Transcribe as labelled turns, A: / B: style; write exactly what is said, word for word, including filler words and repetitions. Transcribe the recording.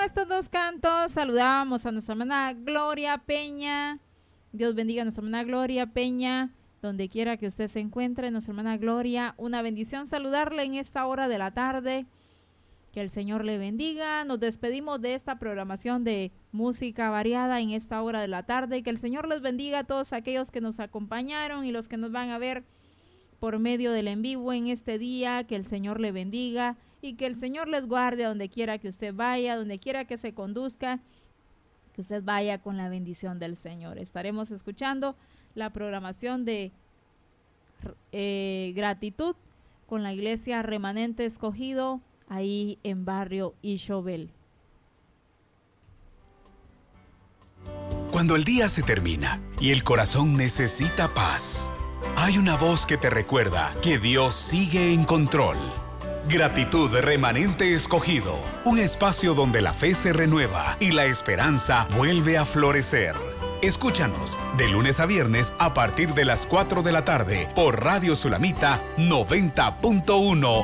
A: estos dos cantos saludamos a nuestra hermana Gloria Peña. Dios bendiga a nuestra hermana Gloria Peña, donde quiera que usted se encuentre. Nuestra hermana Gloria, una bendición saludarle en esta hora de la tarde. Que el Señor le bendiga. Nos despedimos de esta programación de música variada en esta hora de la tarde. Que el Señor les bendiga a todos aquellos que nos acompañaron y los que nos van a ver por medio del en vivo en este día. Que el Señor le bendiga y que el Señor les guarde donde quiera que usted vaya, donde quiera que se conduzca. Que usted vaya con la bendición del Señor. Estaremos escuchando la programación de eh, gratitud con la iglesia Remanente Escogido, ahí en barrio Ixobel.
B: Cuando el día se termina y el corazón necesita paz, hay una voz que te recuerda que Dios sigue en control. Gratitud Remanente Escogido, un espacio donde la fe se renueva y la esperanza vuelve a florecer. Escúchanos de lunes a viernes a partir de las cuatro de la tarde por Radio Sulamita noventa punto uno